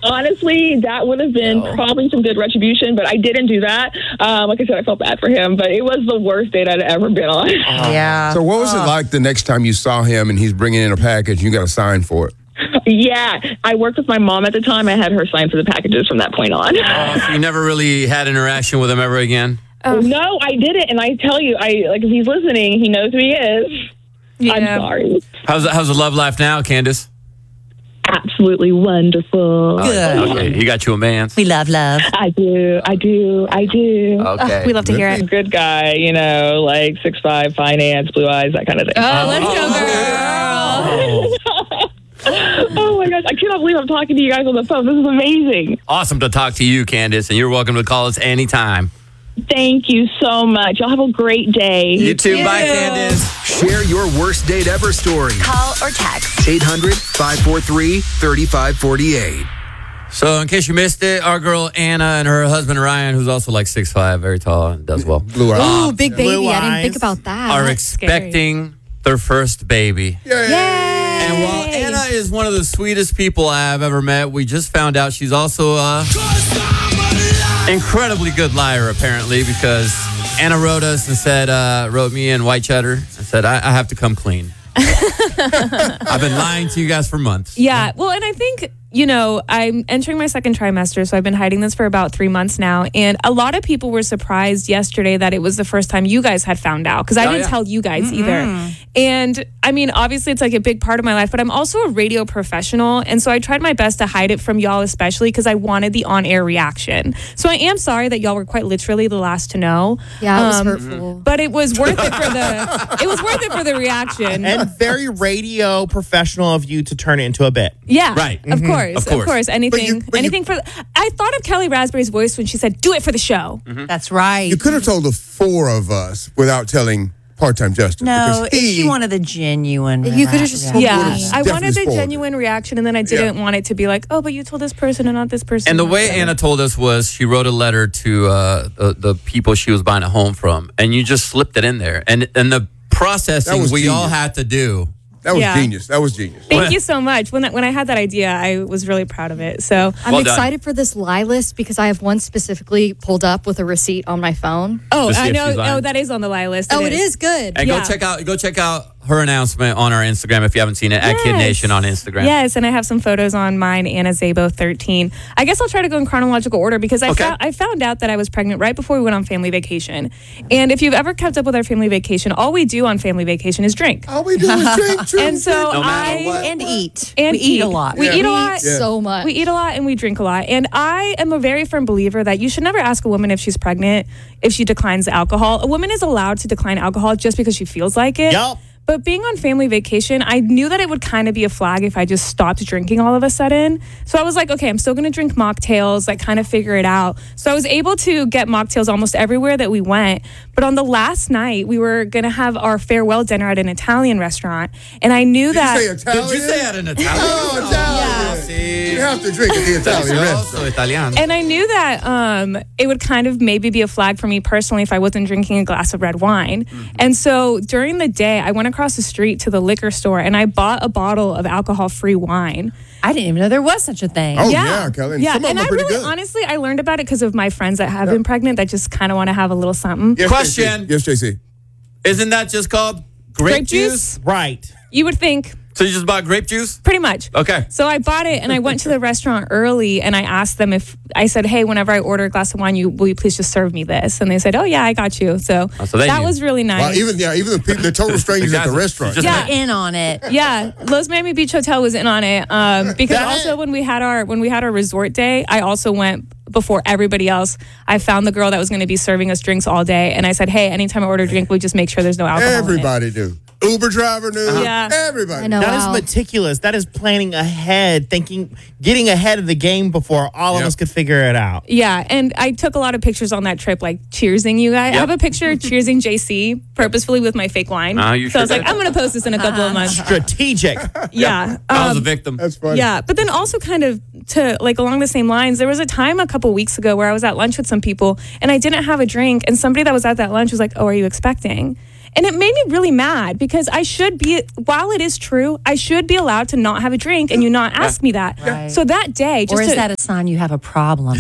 Honestly, that would have been probably some good retribution, but I didn't do that. Like I said, I felt bad for him, but it was the worst date I'd ever been on. Yeah. So what was it like the next time you saw him and he's bringing in a package and you got to sign for it? Yeah, I worked with my mom at the time. I had her sign for the packages from that point on. So you never really had interaction with him ever again? No, I didn't, and I tell you, if he's listening, he knows who he is. Yeah. I'm sorry. How's the love life now, Candace? Absolutely wonderful. Good. Okay, he got you a man. We love. I do. Okay. We love to hear it. Good guy, like 6'5", finance, blue eyes, that kind of thing. Oh, let's go, girl. Oh my gosh, I cannot believe I'm talking to you guys on the phone. This is amazing. Awesome to talk to you, Candace, and you're welcome to call us anytime. Thank you so much. Y'all have a great day. You too. Bye, Candace. Share your worst date ever story. Call or text 800-543-3548. So, in case you missed it, our girl Anna and her husband Ryan, who's also like 6'5", very tall and does well, Blue eyes. Ooh, big baby. Blue I didn't eyes. think about that. are That's expecting their first baby. scary. Yay! And while Anna is one of the sweetest people I have ever met, we just found out she's also incredibly good liar, apparently, because Anna wrote us and said, wrote me and White Cheddar and said, I have to come clean. I've been lying to you guys for months. Yeah. Well, and I think, I'm entering my second trimester, so I've been hiding this for about 3 months now. And a lot of people were surprised yesterday that it was the first time you guys had found out, because I didn't tell you guys either. And I mean, obviously it's like a big part of my life, but I'm also a radio professional. And so I tried my best to hide it from y'all, especially because I wanted the on-air reaction. So I am sorry that y'all were quite literally the last to know. Yeah, it was hurtful. But it was worth it for the reaction. And very radio professional of you to turn it into a bit. Yeah, right. Of course. Anything for. I thought of Kelly Raspberry's voice when she said, "Do it for the show." That's right. You could have told the four of us without telling Part-Time Justin. No, because she wanted the genuine. You could have just told Yeah, me. I wanted Definitely the spoiled it. genuine reaction, and then I didn't want it to be like, "Oh, but you told this person and not this person." And the way Anna told us was she wrote a letter to the people she was buying a home from, and you just slipped it in there. And the processing was we all genius. had to do. That was Yeah. genius. That was genius. Thank you so much. When I had that idea, I was really proud of it. So I'm Well done. excited for this lie list because I have one specifically pulled up with a receipt on my phone. Oh, To see I if know. she's lying. Oh, that is on the lie list. Oh, it is good. And Yeah. go check out her announcement on our Instagram if you haven't seen it at Kid Nation on Instagram. Yes, and I have some photos on mine, Anna Zabo 13. I guess I'll try to go in chronological order because I found out that I was pregnant right before we went on family vacation. And if you've ever kept up with our family vacation, all we do on family vacation is drink. All we do is drink, And so No matter what. And eat. And we eat a lot. We eat a lot. So much. We eat a lot and we drink a lot. And I am a very firm believer that you should never ask a woman if she's pregnant if she declines alcohol. A woman is allowed to decline alcohol just because she feels like it. Yup. But being on family vacation, I knew that it would kind of be a flag if I just stopped drinking all of a sudden. So I was like, okay, I'm still going to drink mocktails, like kind of figure it out. So I was able to get mocktails almost everywhere that we went. But on the last night, we were going to have our farewell dinner at an Italian restaurant. And I knew that... You say Italian? Did you say at an Italian? Oh, Italian. You have to drink at the Italian restaurant. Italian. And I knew that it would kind of maybe be a flag for me personally if I wasn't drinking a glass of red wine. And so during the day, I went across the street to the liquor store and I bought a bottle of alcohol-free wine. I didn't even know there was such a thing. Oh, yeah, Kelly. Yeah, Some of and them I are pretty really, good. honestly, I learned about it because of my friends that have been pregnant that just kind of want to have a little something. Yes, Question. JC. Yes, JC. Isn't that just called grape juice? Right. You would think, So you just bought grape juice? pretty much. Okay. So I bought it and I went to the restaurant early and I asked them I said, hey, whenever I order a glass of wine, will you please just serve me this? And they said, oh yeah, I got you. So, so they that knew. was really nice. Well, even the people, the total strangers at the Exactly. restaurant. Just Yeah. In on it. Yeah, Los Miami Beach Hotel was in on it because also when we had our resort day, I also went before everybody else. I found the girl that was going to be serving us drinks all day, and I said, "Hey, anytime I order a drink, we just make sure there's no alcohol." Everybody do. Uber driver knew. Yeah. Everybody. I know. That is wow. meticulous. That is planning ahead, getting ahead of the game before all of us could figure it out. Yeah, and I took a lot of pictures on that trip, like cheersing you guys. I have a picture cheersing JC purposefully with my fake wine. You So sure I was like, did. I'm going to post this in a couple of months. Strategic. Yeah. I was a victim. That's funny. Yeah, but then also kind of to like along the same lines, there was a time a couple weeks ago where I was at lunch with some people and I didn't have a drink, and somebody that was at that lunch was like, "Oh, are you expecting?" And it made me really mad because while it is true, I should be allowed to not have a drink and you not ask me that. Right. So that day, Or is that a sign you have a problem?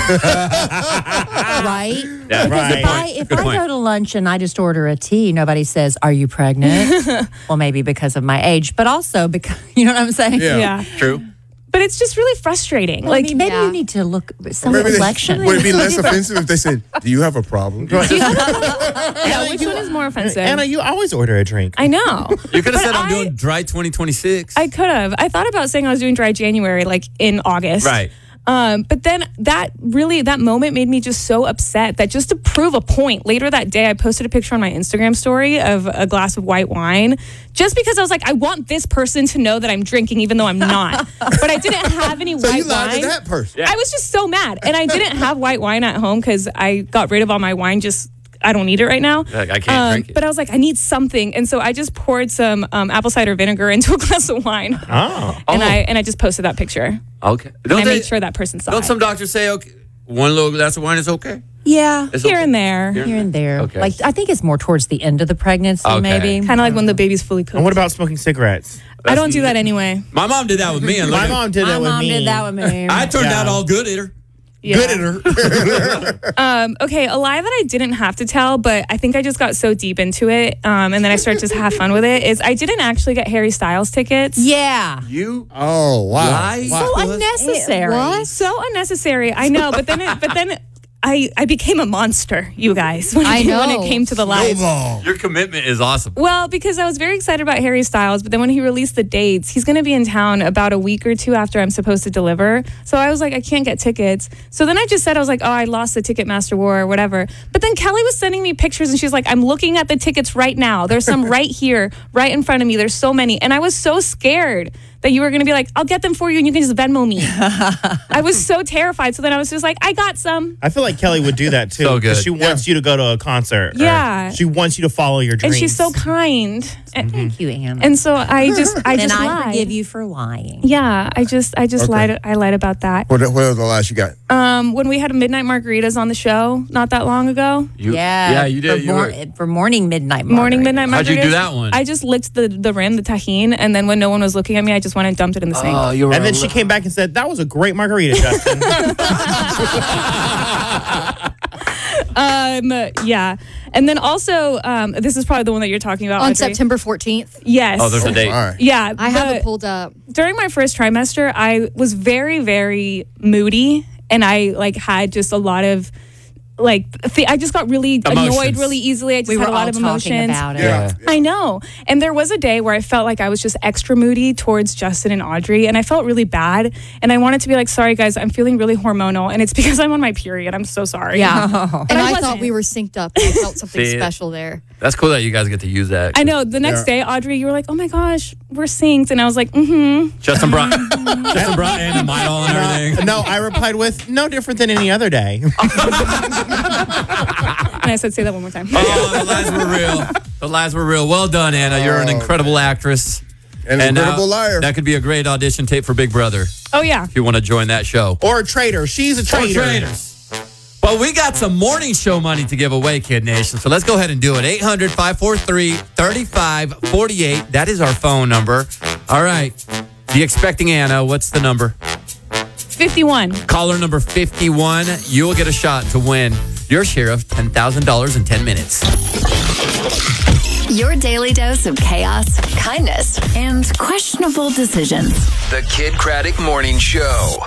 Right? Yeah, Right. If I go to lunch and I just order a tea, nobody says, "Are you pregnant?" Well, maybe because of my age, but also because, you know what I'm saying? Yeah. True. But it's just really frustrating. Well, I mean, maybe you need to look some reflection. Would it be less offensive if they said, "Do you have a problem?" Yeah, which one is more offensive? Anna, you always order a drink. I know. You could have But said I'm doing dry 2026. I could have. I thought about saying I was doing dry January, like in August. Right. But then that moment made me just so upset that just to prove a point, later that day I posted a picture on my Instagram story of a glass of white wine, just because I was like, I want this person to know that I'm drinking, even though I'm not. But I didn't have any So white you lied wine. to that person. I was just so mad, and I didn't have white wine at home because I got rid of all my wine. I don't need it right now. Like, I can't drink it. But I was like, I need something, and so I just poured some apple cider vinegar into a glass of wine, and I just posted that picture. Okay. And I made sure that person saw Don't it. some doctors say, okay, one little glass of wine is okay? Yeah, It's Here okay. and there. here and there. Okay. Like I think it's more towards the end of the pregnancy, Okay. maybe. Kind of like when the baby's fully cooked. And what about smoking cigarettes? I don't do that anyway. My mom did that with me. And look My at- mom did My that with mom me. did that with me. I turned Yeah. out all good at her. Yeah. Good at her. Okay, a lie that I didn't have to tell, but I think I just got so deep into it, and then I started to just have fun with it, is I didn't actually get Harry Styles tickets. Yeah. You Oh wow! lie? So unnecessary. So unnecessary. I know, but then I became a monster, you guys, when I when know. it came to the live. Your commitment is awesome. Well, because I was very excited about Harry Styles, but then when he released the dates, he's going to be in town about a week or two after I'm supposed to deliver. So I was like, I can't get tickets. So then I just said, I was like, oh, I lost the Ticketmaster war or whatever. But then Kelly was sending me pictures and she's like, I'm looking at the tickets right now. There's some right here, right in front of me. There's so many. And I was so scared that you were going to be like, I'll get them for you and you can just Venmo me. I was so terrified. So then I was just like, I got some. I feel like Kelly would do that too. So good. 'cause she wants you to go to a concert. or Yeah. She wants you to follow your dreams. And she's so kind. Thank you, Anna. And so I just and I lied. forgive you for lying. Yeah, I just lied. I lied about that. What are the last you got? When we had midnight margaritas on the show not that long ago. Yeah, you did. For morning midnight. Morning midnight margaritas. How'd you do that one? I just licked the rim, the tahine, and then when no one was looking at me, I just went and dumped it in the sink. Oh, you were And then she came back and said, that was a great margarita, Justin. Yeah. And then also, this is probably the one that you're talking about, On Audrey. September 14th. Yes. Oh, there's a date. All right. Yeah. I have it pulled up. During my first trimester, I was very, very moody, and I had just a lot of I just got really annoyed Emotions. really easily. I just We had were a lot all of talking emotions. about it. Yeah. I know. And there was a day where I felt like I was just extra moody towards Justin and Audrey, and I felt really bad. And I wanted to be like, sorry guys, I'm feeling really hormonal, and it's because I'm on my period. I'm so sorry. Yeah. And I I wasn't. thought we were synced up. I felt something See, special there. That's cool that you guys get to use that. I know. The next day, Audrey, you were like, oh my gosh, we're synced. And I was like, mm-hmm. Justin brought Anna Midol and everything. No, I replied with, no different than any other day. And I said, say that one more time. Oh, the lies were real. The lies were real. Well done, Anna. You're an incredible actress. And a incredible liar. That could be a great audition tape for Big Brother Oh, yeah. if you want to join that show. Or a traitor. She's a traitor. Traitors. Well, we got some morning show money to give away, Kid Nation. So let's go ahead and do it. 800-543-3548. That is our phone number. All right. The Expecting Anna, what's the number? 51. Caller number 51. You'll get a shot to win your share of $10,000 in 10 minutes. Your daily dose of chaos, kindness, and questionable decisions. The Kid Craddock Morning Show.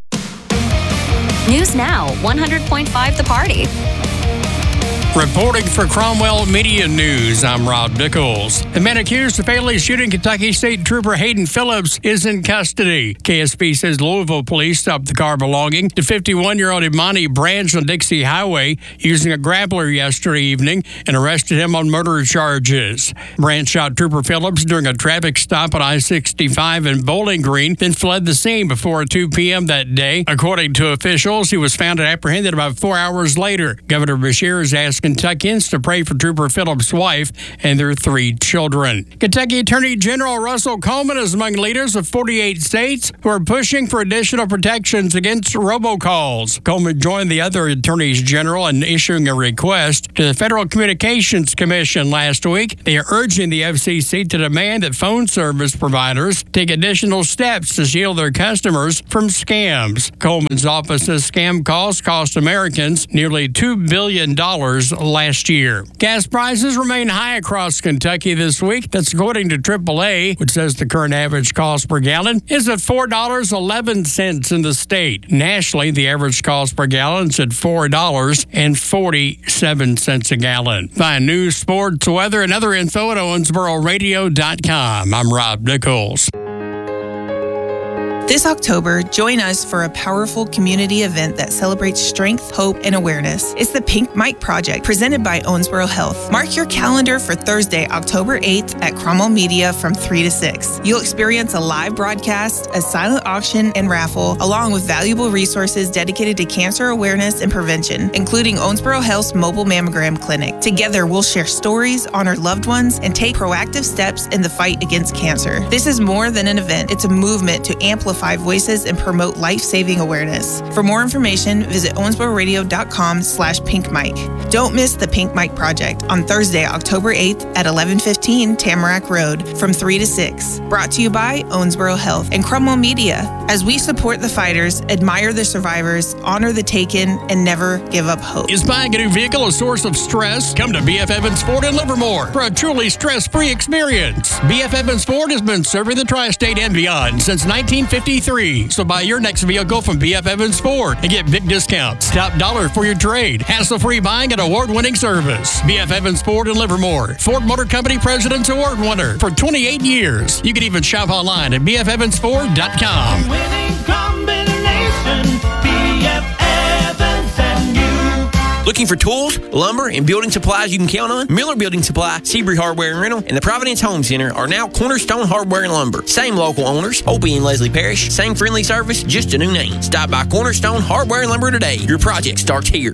News Now, 100.5 The Party. Reporting for Cromwell Media News, I'm Rob Nichols. The man accused of fatally shooting Kentucky State Trooper Hayden Phillips is in custody. KSP says Louisville police stopped the car belonging to 51-year-old Imani Branch on Dixie Highway using a grappler yesterday evening and arrested him on murder charges. Branch shot Trooper Phillips during a traffic stop on I-65 in Bowling Green, then fled the scene before 2 p.m. that day. According to officials, he was found and apprehended about 4 hours later. Governor Beshear is asking Kentuckians to pray for Trooper Phillips' wife and their 3 children. Kentucky Attorney General Russell Coleman is among leaders of 48 states who are pushing for additional protections against robocalls. Coleman joined the other attorneys general in issuing a request to the Federal Communications Commission last week. They are urging the FCC to demand that phone service providers take additional steps to shield their customers from scams. Coleman's office says scam calls cost Americans nearly $2 billion last year. Gas prices remain high across Kentucky this week. That's according to AAA, which says the current average cost per gallon is at $4.11 in the state. Nationally, the average cost per gallon is at $4.47 a gallon. Find news, sports, weather, and other info at OwensboroRadio.com. I'm Rob Nichols. This October, join us for a powerful community event that celebrates strength, hope, and awareness. It's the Pink Mike Project, presented by Owensboro Health. Mark your calendar for Thursday, October 8th at Cromwell Media from 3 to 6. You'll experience a live broadcast, a silent auction, and raffle, along with valuable resources dedicated to cancer awareness and prevention, including Owensboro Health's mobile mammogram clinic. Together, we'll share stories, honor loved ones, and take proactive steps in the fight against cancer. This is more than an event. It's a movement to amplify voices and promote life-saving awareness. For more information, visit owensbororadio.com/pinkmike. Don't miss the Pink Mike Project on Thursday, October 8th at 1115 Tamarack Road from 3 to 6. Brought to you by Owensboro Health and Cromwell Media. As we support the fighters, admire the survivors, honor the taken, and never give up hope. Is buying a new vehicle a source of stress? Come to B.F. Evans Ford in Livermore for a truly stress-free experience. B.F. Evans Ford has been serving the tri-state and beyond since 1953. So buy your next vehicle from B.F. Evans Ford and get big discounts. Top dollar for your trade. Hassle-free buying and award-winning service. B.F. Evans Ford in Livermore. Ford Motor Company President's Award winner for 28 years. You can even shop online at bffevansford.com. Winning combination, B.F. Evans and you. Looking for tools, lumber, and building supplies you can count on? Miller Building Supply, Seabury Hardware and Rental, and the Providence Home Center are now Cornerstone Hardware and Lumber. Same local owners, Opie and Leslie Parrish. Same friendly service, just a new name. Stop by Cornerstone Hardware and Lumber today. Your project starts here.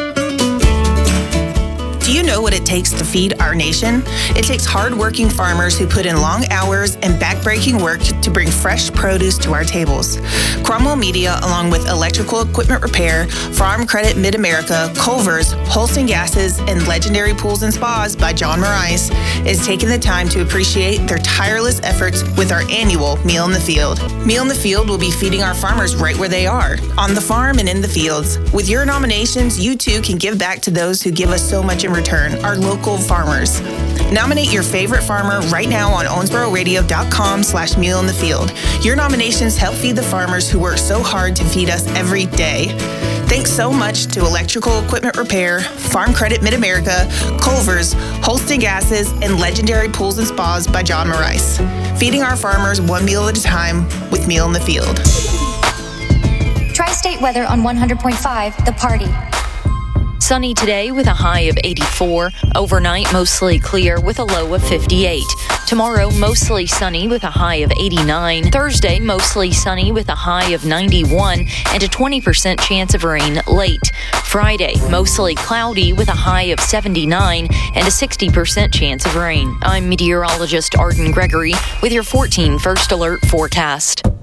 Do you know what it takes to feed our nation? It takes hard-working farmers who put in long hours and back-breaking work to bring fresh produce to our tables. Cromwell Media, along with Electrical Equipment Repair, Farm Credit Mid-America, Culver's, Holston Gases, and Legendary Pools and Spas by John Morais, is taking the time to appreciate their tireless efforts with our annual Meal in the Field. Meal in the Field will be feeding our farmers right where they are, on the farm and in the fields. With your nominations, you too can give back to those who give us so much in return, our local farmers. Nominate your favorite farmer right now on owensbororadio.com/meal in the field. Your nominations help feed the farmers who work so hard to feed us every day. Thanks so much to Electrical Equipment Repair, Farm Credit Mid-America, Culver's, Holston Gases, and Legendary Pools and Spas by John Morais. Feeding our farmers one meal at a time with Meal in the Field. Tri-State weather on 100.5 The Party. Sunny today with a high of 84. Overnight, mostly clear with a low of 58. Tomorrow, mostly sunny with a high of 89. Thursday, mostly sunny with a high of 91 and a 20% chance of rain late. Friday, mostly cloudy with a high of 79 and a 60% chance of rain. I'm meteorologist Arden Gregory with your 14 First Alert forecast.